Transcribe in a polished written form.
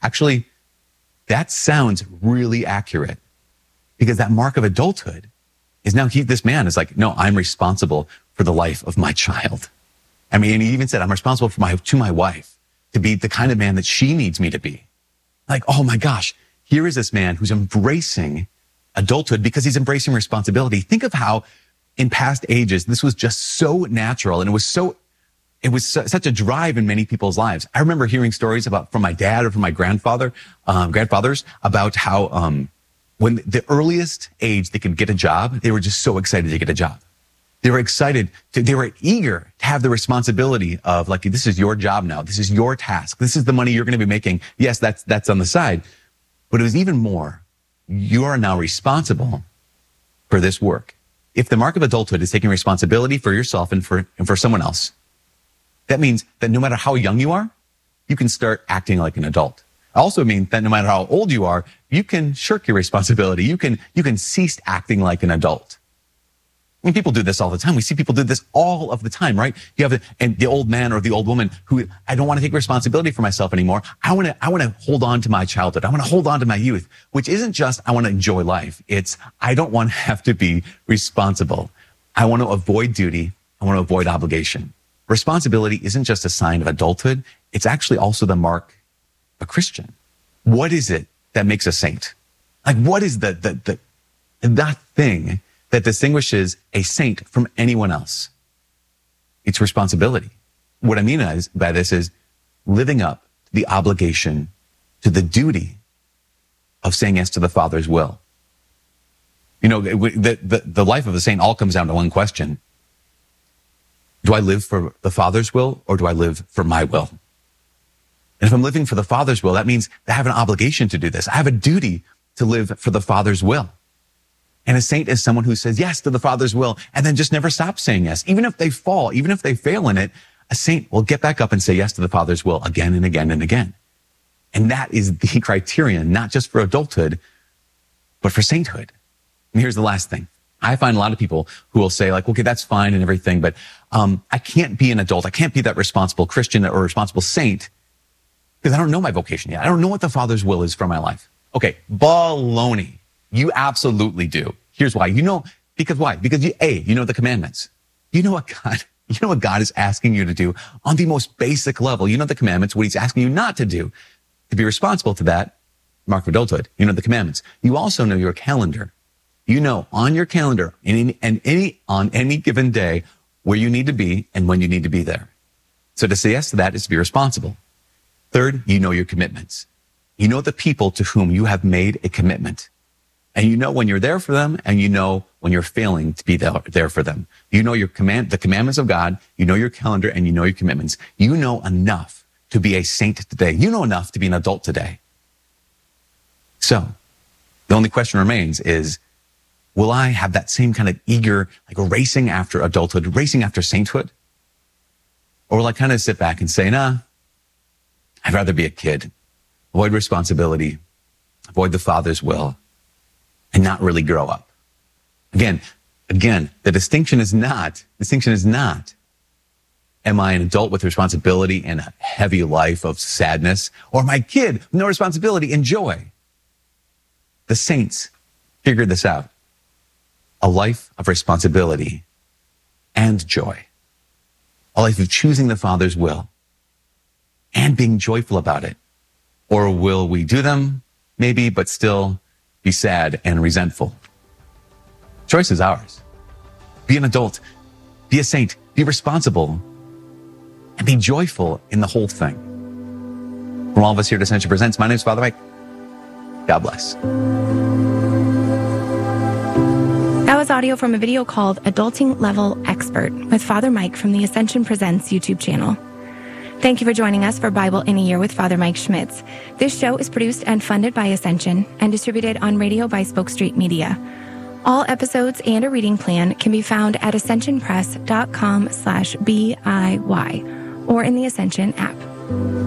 actually, that sounds really accurate, because that mark of adulthood is now this man is like, no, I'm responsible for the life of my child. I mean, and he even said, I'm responsible to my wife to be the kind of man that she needs me to be. Like, oh my gosh, here is this man who's embracing adulthood because he's embracing responsibility. Think of how in past ages, this was just so natural, and it was such a drive in many people's lives. I remember hearing stories from my dad or from my grandfathers about how, when the earliest age they could get a job, they were just so excited to get a job. They were they were eager to have the responsibility of, like, this is your job now. This is your task. This is the money you're going to be making. Yes, that's on the side. But it was even more, you are now responsible for this work. If the mark of adulthood is taking responsibility for yourself and for someone else, that means that no matter how young you are, you can start acting like an adult. It also means that no matter how old you are, you can shirk your responsibility. You can cease acting like an adult. I mean, people do this all the time. We see people do this all of the time, right? You have the old man or the old woman who, I don't want to take responsibility for myself anymore. I want to hold on to my childhood. I want to hold on to my youth, which isn't just, I want to enjoy life. It's, I don't want to have to be responsible. I want to avoid duty. I want to avoid obligation. Responsibility isn't just a sign of adulthood. It's actually also the mark of a Christian. What is it that makes a saint? Like, what is that thing that distinguishes a saint from anyone else? It's responsibility. What I mean by this is living up to the obligation, to the duty of saying yes to the Father's will. You know, the life of a saint all comes down to one question. Do I live for the Father's will, or do I live for my will? And if I'm living for the Father's will, that means I have an obligation to do this. I have a duty to live for the Father's will. And a saint is someone who says yes to the Father's will and then just never stops saying yes. Even if they fall, even if they fail in it, a saint will get back up and say yes to the Father's will again and again and again. And that is the criterion, not just for adulthood, but for sainthood. And here's the last thing. I find a lot of people who will say, like, okay, that's fine and everything, but I can't be an adult. I can't be that responsible Christian or responsible saint because I don't know my vocation yet. I don't know what the Father's will is for my life. Okay, baloney. You absolutely do. Here's why. Because why? Because you know the commandments. You know what God is asking you to do on the most basic level. You know the commandments, what he's asking you not to do. To be responsible to that, mark of adulthood. You know the commandments. You also know your calendar. You know on your calendar on any given day where you need to be and when you need to be there. So to say yes to that is to be responsible. Third, you know your commitments. You know the people to whom you have made a commitment. And you know when you're there for them, and you know when you're failing to be there for them. You know the commandments of God, you know your calendar, and you know your commitments. You know enough to be a saint today. You know enough to be an adult today. So the only question remains is, will I have that same kind of eager, like racing after adulthood, racing after sainthood? Or will I kind of sit back and say, nah, I'd rather be a kid, avoid responsibility, avoid the Father's will, and not really grow up? Again, the distinction is not, am I an adult with responsibility and a heavy life of sadness, or am I a kid with no responsibility and joy? The saints figured this out. A life of responsibility and joy. A life of choosing the Father's will and being joyful about it. Or will we do them? Maybe, but still be sad and resentful. Choice is ours. Be an adult, be a saint, be responsible, and be joyful in the whole thing. From all of us here at Ascension Presents, my name is Father Mike. God bless. That was audio from a video called Adulting Level Expert with Father Mike from the Ascension Presents YouTube channel. Thank you for joining us for Bible in a Year with Father Mike Schmitz. This show is produced and funded by Ascension and distributed on radio by Spoke Street Media. All episodes and a reading plan can be found at ascensionpress.com/BIY or in the Ascension app.